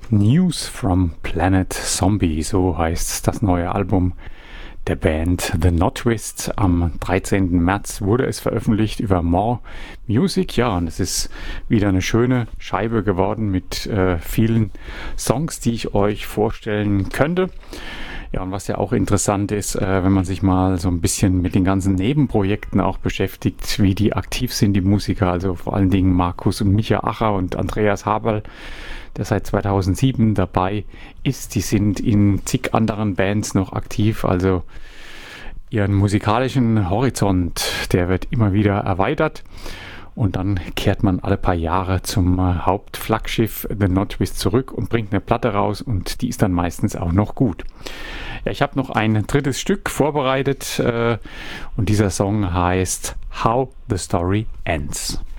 News from Planet Zombie, so heißt das neue Album der Band The Notwist. Am 13. März wurde es veröffentlicht über More Music. Ja, und es ist wieder eine schöne Scheibe geworden mit vielen Songs, die ich euch vorstellen könnte. Ja, und was ja auch interessant ist, wenn man sich mal so ein bisschen mit den ganzen Nebenprojekten auch beschäftigt, wie die aktiv sind, die Musiker, also vor allen Dingen Markus und Micha Acher und Andreas Haberl, der seit 2007 dabei ist. Die sind in zig anderen Bands noch aktiv, also ihren musikalischen Horizont, der wird immer wieder erweitert. Und dann kehrt man alle paar Jahre zum Hauptflaggschiff The Notwist zurück und bringt eine Platte raus und die ist dann meistens auch noch gut. Ja, ich habe noch ein drittes Stück vorbereitet und dieser Song heißt How the Story Ends.